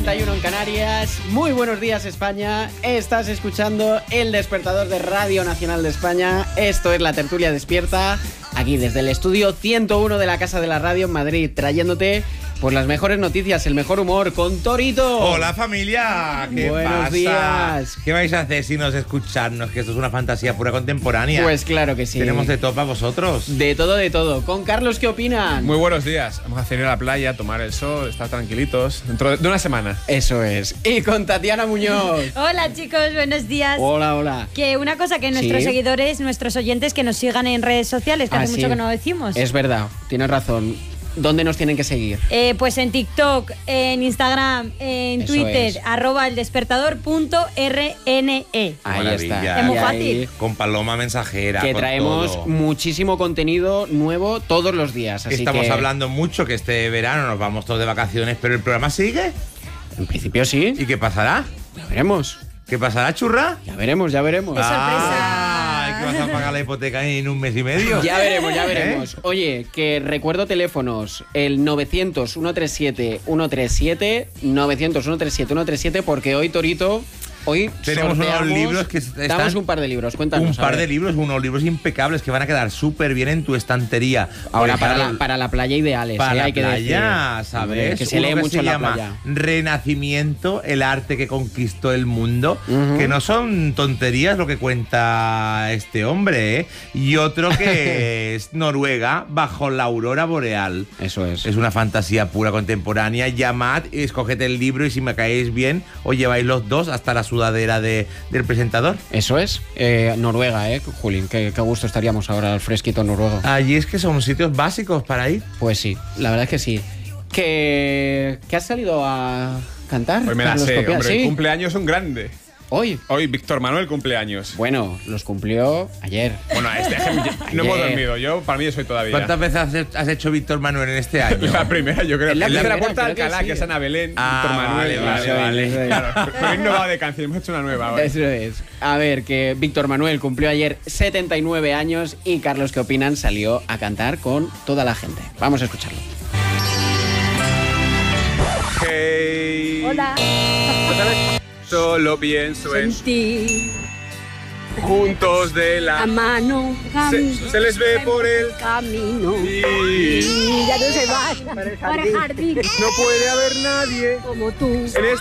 9:31 en Canarias. Muy buenos días, España. Estás escuchando El Despertador de Radio Nacional de España. Esto es La Tertulia Despierta, aquí desde el estudio 101 de la Casa de la Radio en Madrid, trayéndote pues las mejores noticias, el mejor humor con Torito. Hola, familia. ¿Qué Buenos pasa? días. ¿Qué vais a hacer si no es escucharnos? Que esto es una fantasía pura contemporánea. Pues claro que sí. Tenemos de todo para vosotros. De todo, de todo. Con Carlos, ¿qué opinan? Muy buenos días. Vamos a hacer ir a la playa, tomar el sol, estar tranquilitos. Dentro de una semana. Eso es. Y con Tatiana Muñoz. Hola, chicos, buenos días. Hola, hola. Que una cosa que nuestros seguidores, nuestros oyentes, que nos sigan en redes sociales, que hace mucho que no lo decimos. Es verdad, tienes razón. ¿Dónde nos tienen que seguir? Pues en TikTok, en Instagram, en Eso Twitter, es. @eldespertador.rne. Ahí Maravilla. está. Es muy Y fácil. ahí Con Paloma Mensajera. que con traemos todo. muchísimo contenido nuevo todos los días. Así Estamos que, hablando mucho que este verano nos vamos todos de vacaciones, pero el programa sigue. en principio sí. ¿Y qué pasará? Ya veremos. ¿Qué pasará, churra? Ya veremos, ya veremos. ¡Qué sorpresa! ¿Que vas a pagar la hipoteca en un mes y medio? Ya veremos, ya veremos. Oye, que recuerdo teléfonos, el 900-137-137, 900-137-137, porque hoy, Torito, hoy Tenemos unos sorteamos- libros que damos están- un par de libros, cuéntanos. Un a par ver. de libros, unos libros impecables que van a quedar súper bien en tu estantería. Ahora Por ejemplo, para la playa ideales, para la hay que playa, decir. ¿sabes? Que se Uno lee mucho se en la llama playa. Renacimiento, el arte que conquistó el mundo, Ujú. que no son tonterías lo que cuenta este hombre, ¿eh? Y otro que es Noruega bajo la aurora boreal. Eso es. Es una fantasía pura contemporánea. Llamad, escoged el libro y si me caéis bien, os lleváis los dos hasta la sudadera del presentador. Eso es. Noruega, Julín. Qué gusto estaríamos ahora al fresquito noruego. Allí es que son sitios básicos para ir. Pues sí, la verdad es que sí. ¿Que has salido a cantar? Hoy me la Carlos sé, Copial? hombre. ¿Sí? El cumpleaños es un grande. Hoy. Hoy Víctor Manuel cumpleaños. Bueno, los cumplió ayer. Bueno, no hemos Ayer. dormido. Yo, para mí, soy todavía. ¿Cuántas veces has hecho Víctor Manuel en este año? La primera, yo creo. Es la Es la primera, puerta de creo que Alcalá, sí. que es Ana Belén, Ah, Víctor Manuel. vale. Claro, pero he innovado de canción, hemos hecho una nueva hoy. Eso es. A ver, que Víctor Manuel cumplió ayer 79 años y Carlos, ¿qué opinan? Salió a cantar con toda la gente. Vamos a escucharlo. Hey. Hola. Solo pienso en Ti, juntos de la a mano, se les ve por el camino. y Ya no se va. Por el jardín. no puede haber nadie Como tú. en